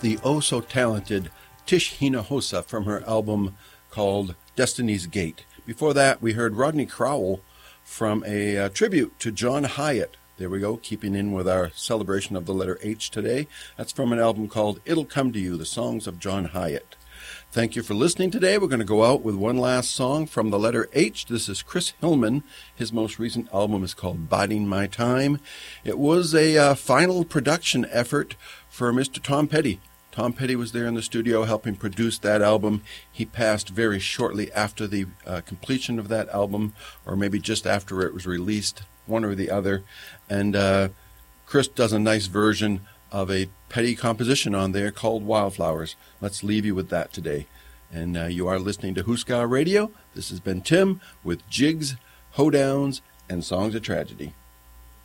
the oh-so-talented Tish Hinojosa from her album called Destiny's Gate. Before that, we heard Rodney Crowell from a tribute to John Hyatt. There we go, keeping in with our celebration of the letter H today. That's from an album called It'll Come to You, the songs of John Hyatt. Thank you for listening today. We're going to go out with one last song from the letter H. This is Chris Hillman. His most recent album is called Biding My Time. It was a final production effort for Mr. Tom Petty. Tom Petty was there in the studio helping produce that album. He passed very shortly after the completion of that album, or maybe just after it was released, one or the other. And Chris does a nice version of a Petty composition on there called Wildflowers. Let's leave you with that today. And you are listening to Huska Radio. This has been Tim with Jigs, Hoedowns, and Songs of Tragedy.